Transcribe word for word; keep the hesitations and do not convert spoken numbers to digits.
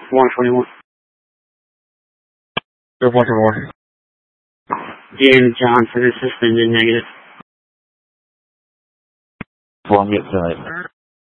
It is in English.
one twenty-one. Zero four four. James Johnson is suspended negative. One get tonight.